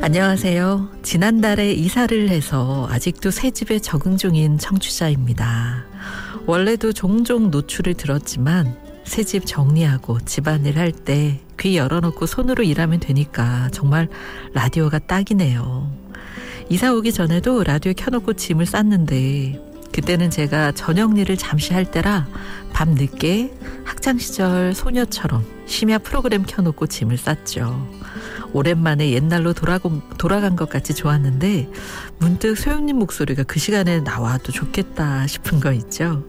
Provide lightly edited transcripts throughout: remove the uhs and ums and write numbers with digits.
안녕하세요. 지난달에 이사를 해서 아직도 새 집에 적응 중인 청취자입니다. 원래도 종종 노출을 들었지만 새 집 정리하고 집안일 할 때 귀 열어놓고 손으로 일하면 되니까 정말 라디오가 딱이네요. 이사 오기 전에도 라디오 켜놓고 짐을 쌌는데 그때는 제가 저녁 일을 잠시 할 때라 밤늦게 학창시절 소녀처럼 심야 프로그램 켜놓고 짐을 쌌죠. 오랜만에 옛날로 돌아간 것 같이 좋았는데 문득 소영님 목소리가 그 시간에 나와도 좋겠다 싶은 거 있죠.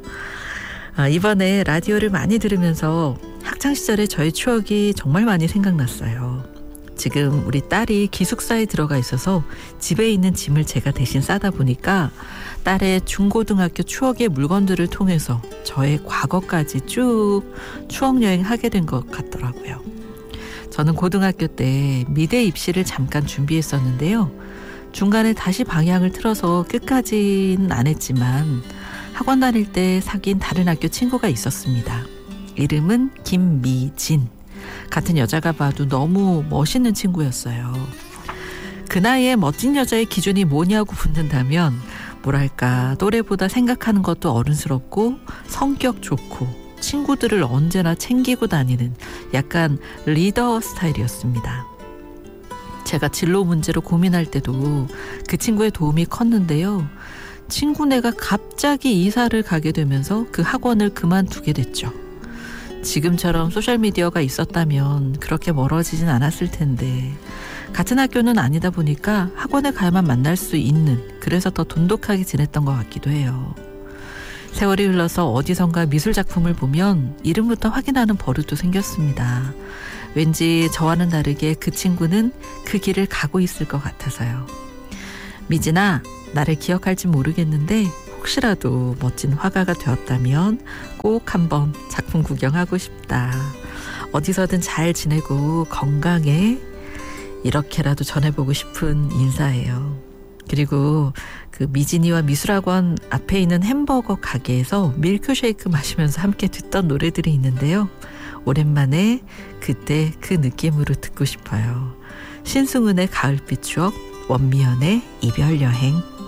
이번에 라디오를 많이 들으면서 학창시절의 저의 추억이 정말 많이 생각났어요. 지금 우리 딸이 기숙사에 들어가 있어서 집에 있는 짐을 제가 대신 싸다 보니까 딸의 중고등학교 추억의 물건들을 통해서 저의 과거까지 쭉 추억여행 하게 된 것 같더라고요. 저는 고등학교 때 미대 입시를 잠깐 준비했었는데요. 중간에 다시 방향을 틀어서 끝까지는 안 했지만 학원 다닐 때 사귄 다른 학교 친구가 있었습니다. 이름은 김미진. 같은 여자가 봐도 너무 멋있는 친구였어요. 그 나이에 멋진 여자의 기준이 뭐냐고 묻는다면 뭐랄까 또래보다 생각하는 것도 어른스럽고 성격 좋고 친구들을 언제나 챙기고 다니는 약간 리더 스타일이었습니다. 제가 진로 문제로 고민할 때도 그 친구의 도움이 컸는데요. 친구네가 갑자기 이사를 가게 되면서 그 학원을 그만두게 됐죠. 지금처럼 소셜미디어가 있었다면 그렇게 멀어지진 않았을 텐데 같은 학교는 아니다 보니까 학원에 가야만 만날 수 있는, 그래서 더 돈독하게 지냈던 것 같기도 해요. 세월이 흘러서 어디선가 미술작품을 보면 이름부터 확인하는 버릇도 생겼습니다. 왠지 저와는 다르게 그 친구는 그 길을 가고 있을 것 같아서요. 미진아, 나를 기억할지 모르겠는데 혹시라도 멋진 화가가 되었다면 꼭 한번 작품 구경하고 싶다. 어디서든 잘 지내고 건강해. 이렇게라도 전해보고 싶은 인사예요. 그리고 그 미진이와 미술학원 앞에 있는 햄버거 가게에서 밀크쉐이크 마시면서 함께 듣던 노래들이 있는데요. 오랜만에 그때 그 느낌으로 듣고 싶어요. 신승훈의 가을빛 추억, 원미연의 이별여행.